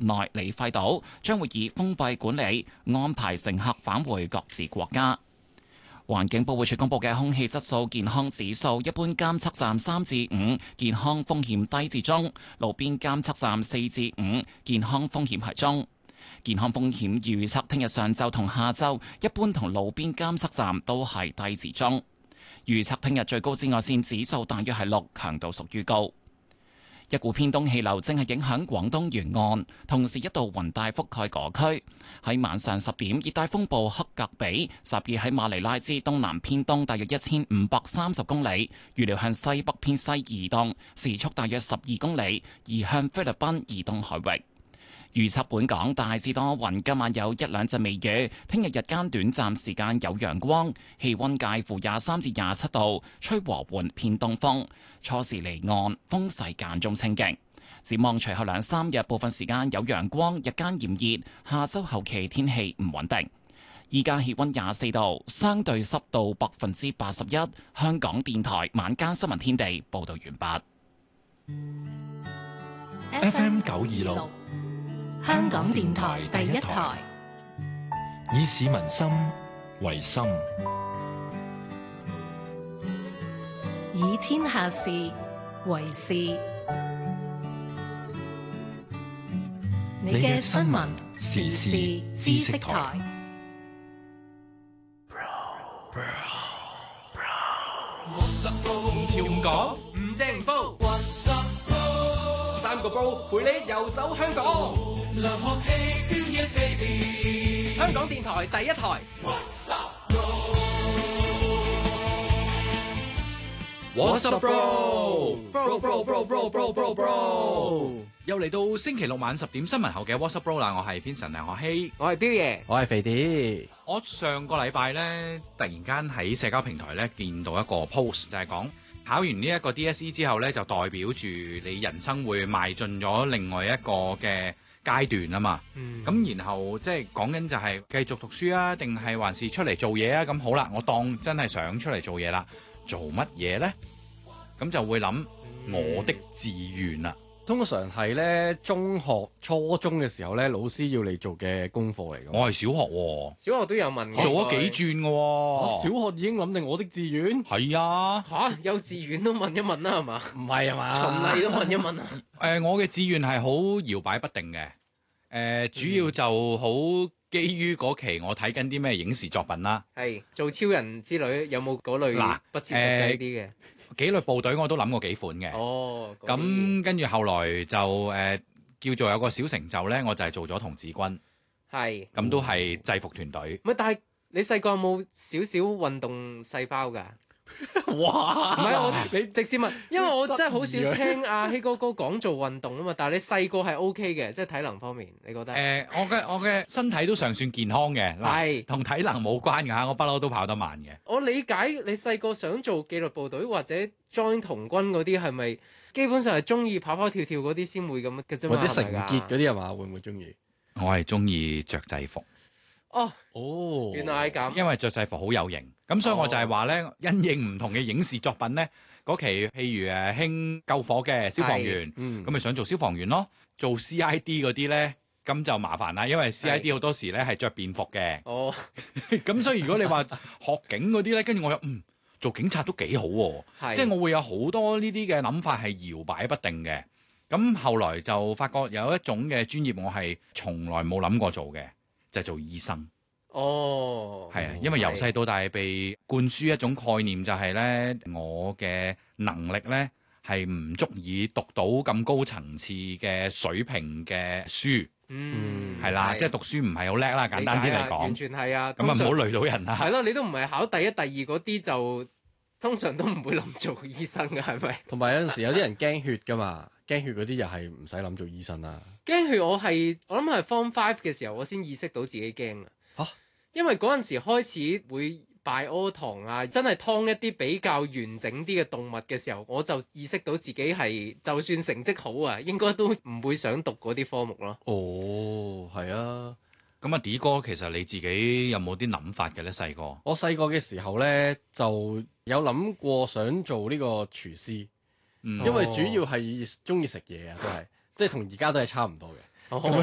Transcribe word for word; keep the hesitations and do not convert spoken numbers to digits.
內里費島，將會以封閉管理安排乘客返回各自國家。環境保護署公布嘅空氣質素健康指數，一般監測站三至五，健康風險低至中；路邊監測站四至五，健康風險係中。健康風險預測聽日上晝同下晝，一般同路邊監測站都係低至中。預測聽日最高紫外線指數大約係六，強度屬於高。一股偏東氣流正係影響廣東沿岸，同時一道雲帶覆蓋嗰區。喺晚上十點，熱帶風暴克格比集結喺馬尼拉之東南偏東大約一千五百三十公里，預料向西北偏西移動，時速大約十二公里，移向菲律賓以東海域。預測本港大致多雲，今晚有一兩陣微雨，聽日日間短暫時間有陽光，氣溫介乎廿三至廿七度，吹和緩偏東風，初時離岸，風勢間中清勁。展望隨後兩三日部分時間有陽光，日間炎熱，下周後期天氣唔穩定。依家氣溫廿四度，相對濕度百分之八十一。香港電台晚間新聞天地報道完畢。 F M 九二六。香港電台第一台，以市民心為心， 以天下事為事。你嘅新聞時事知識台， 唔潮唔講，唔正唔煲，三個煲陪你遊走香港。流學氣飆煙飛變，香港電台第一台。What's up, bro? Bro, bro, bro, bro, bro, bro, bro. 又嚟到星期六晚十點新聞後嘅 What's up, bro 啦！我係 Vincent 梁學希， 我係彪爺， 我係肥啲。 我上個禮拜咧，突然間喺社交平台咧見到一個 post，就係講考完呢一個 D S E 之後咧，就代表住你人生會邁進咗另外一個嘅階段啊嘛。咁、嗯、然後即係講緊就係繼續讀書啊，定係還是出嚟做嘢啊？咁好啦，我當真係想出嚟做嘢啦，做乜嘢呢？咁就會諗我的志願啦。 通常係咧中學、初中嘅時候咧，老師要你做嘅功課嚟嘅。 我係小學喎、啊， 小學都有問嘅， 做咗幾轉嘅喎、 啊。小學已經諗定我的志願。 係啊， 嚇、啊、幼稚園都問一問啦，係嘛？ 唔係啊嘛， 循例都問一問啊。 誒、呃，我嘅志願係好搖擺不定嘅。誒、呃，主要就好基於嗰期我睇緊啲咩影視作品啦。 係做超人之類，有冇嗰類嗱不切實際啲嘅？ 紀律部隊我都諗過幾款嘅。哦，咁跟住後來就誒、呃、叫做有個小成就咧，我就係做咗童子軍。係，咁都係制服團隊。 唔係，但係你細個有冇少少運動細胞㗎？ 哇！ 唔係我你直接問，因為我真係好少聽阿希哥哥講做運動啊嘛。但係你細個係 O K 嘅，即係體能方面，你覺得？誒、 呃，我嘅我嘅身體都尚算健康嘅，係同體能冇關㗎嚇，我不嬲都跑得慢嘅。 我理解你細個想做紀律部隊或者 join 童軍嗰啲，係咪基本上係中意跑跑跳跳嗰啲先會咁嘅啫嘛？ 或者成傑嗰啲係嘛？會唔會中意？ 我係中意着制服。 哦， 哦， 原來係咁。 因為着制服好有型，咁所以我就係話咧，哦、因應唔同嘅影視作品咧，嗰期譬如誒興救火嘅消防員，咁咪、嗯、想做消防員咯。做 C I D 嗰啲咧，咁就麻煩啦，因為 C I D 好多時咧係着便服嘅。哦，咁所以如果你話學警嗰啲咧，跟住我又嗯做警察都幾好喎、啊，即係我會有好多呢啲嘅諗法係搖擺不定嘅。咁後來就發覺有一種嘅專業我係從來冇諗過做嘅。就係做醫生。哦，係啊，因為由細到大被灌輸一種概念，就係咧，我嘅能力咧係唔足以讀到咁高層次嘅水平嘅書。嗯，係啦，即係讀書唔係好叻啦，簡單啲嚟講。 完全係啊， 咁啊唔好累到人啦。 係咯，你都唔係考第一、第二嗰啲，就通常都唔會諗做醫生嘅，係咪？ 同埋有陣時有啲人驚血㗎嘛。驚血嗰啲又係唔使諗做醫生啦。 驚血我係我諗係 Form Five 嘅時候，我先意識到自己驚啊。嚇！因為嗰陣時開始會拜屙堂啊，真係劏一啲比較完整啲嘅動物嘅時候，我就意識到自己係就算成績好啊，應該都唔會想讀嗰啲科目咯。 哦，係啊。 咁啊，D哥其實你自己有冇啲諗法嘅咧？細個我細個嘅時候咧，就有諗過想做呢個廚師。因為主要係中意食嘢啊，都係即係同而家都係差唔多嘅。